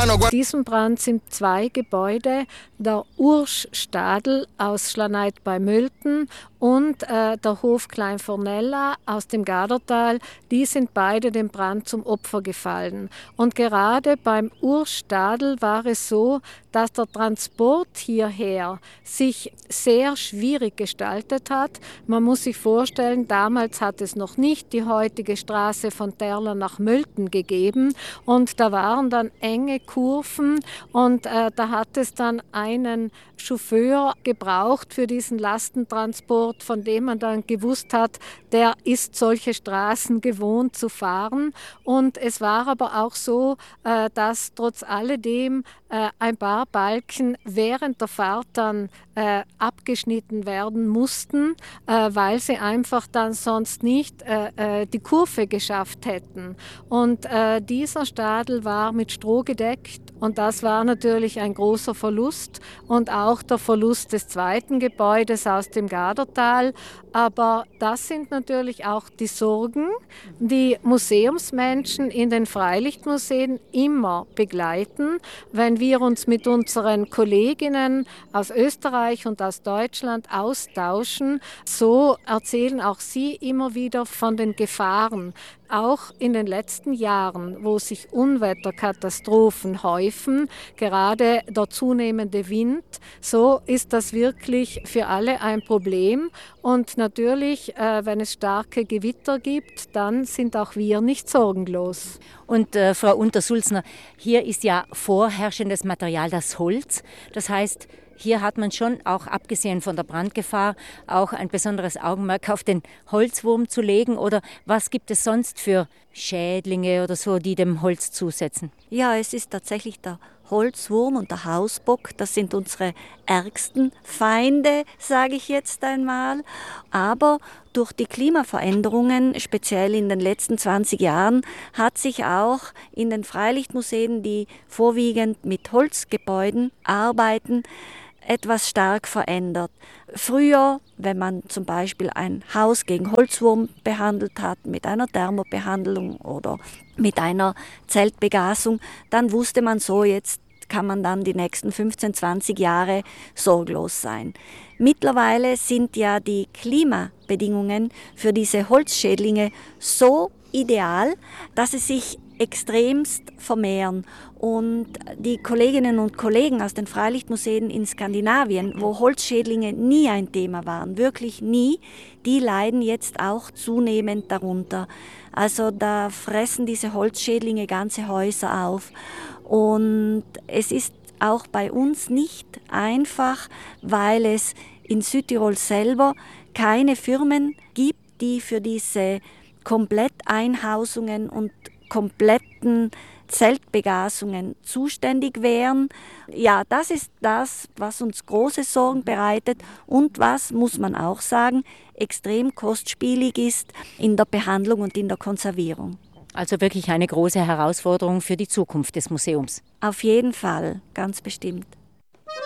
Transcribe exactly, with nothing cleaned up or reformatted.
Diesem Brand sind zwei Gebäude, der Ursch-Stadel aus Schlaneit bei Mülten und äh, der Hof Klein-Fornella aus dem Gadertal, die sind beide dem Brand zum Opfer gefallen. Und gerade beim Ursch-Stadel war es so, dass der Transport hierher sich sehr schwierig gestaltet hat. Man muss sich vorstellen, damals hat es noch nicht die heutige Straße von Terla nach Mülten gegeben und da waren dann enge Kurven und äh, da hat es dann einen Chauffeur gebraucht für diesen Lastentransport, von dem man dann gewusst hat, der ist solche Straßen gewohnt zu fahren. Und es war aber auch so, äh, dass trotz alledem äh, ein paar Balken während der Fahrt dann äh, abgeschnitten werden mussten, äh, weil sie einfach dann sonst nicht äh, äh, die Kurve geschafft hätten. Und äh, dieser Stadel war mit Stroh gedeckt und das war natürlich ein großer Verlust und auch der Verlust des zweiten Gebäudes aus dem Gadertal. Aber das sind natürlich auch die Sorgen, die Museumsmenschen in den Freilichtmuseen immer begleiten, wenn wir uns mit unseren Kolleginnen aus Österreich und aus Deutschland austauschen. So erzählen auch sie immer wieder von den Gefahren. Auch in den letzten Jahren, wo sich Unwetterkatastrophen häufen, gerade der zunehmende Wind, so ist das wirklich für alle ein Problem. Und natürlich, äh, wenn es starke Gewitter gibt, dann sind auch wir nicht sorgenlos. Und äh, Frau Untersulzner, hier ist ja vorherrschendes Material das Holz. Das heißt, hier hat man schon, auch abgesehen von der Brandgefahr, auch ein besonderes Augenmerk auf den Holzwurm zu legen. Oder was gibt es sonst für Schädlinge oder so, die dem Holz zusetzen? Ja, es ist tatsächlich der Holzwurm und der Hausbock. Das sind unsere ärgsten Feinde, sage ich jetzt einmal. Aber durch die Klimaveränderungen, speziell in den letzten zwanzig Jahren, hat sich auch in den Freilichtmuseen, die vorwiegend mit Holzgebäuden arbeiten, etwas stark verändert. Früher, wenn man zum Beispiel ein Haus gegen Holzwurm behandelt hat, mit einer Thermobehandlung oder mit einer Zeltbegasung, dann wusste man so, jetzt kann man dann die nächsten fünfzehn, zwanzig Jahre sorglos sein. Mittlerweile sind ja die Klimabedingungen für diese Holzschädlinge so ideal, dass sie sich extremst vermehren. Und die Kolleginnen und Kollegen aus den Freilichtmuseen in Skandinavien, wo Holzschädlinge nie ein Thema waren, wirklich nie, die leiden jetzt auch zunehmend darunter. Also da fressen diese Holzschädlinge ganze Häuser auf. Und es ist auch bei uns nicht einfach, weil es in Südtirol selber keine Firmen gibt, die für diese Kompletteinhausungen und kompletten Zeltbegasungen zuständig wären. Ja, das ist das, was uns große Sorgen bereitet und was, muss man auch sagen, extrem kostspielig ist in der Behandlung und in der Konservierung. Also wirklich eine große Herausforderung für die Zukunft des Museums. Auf jeden Fall, ganz bestimmt.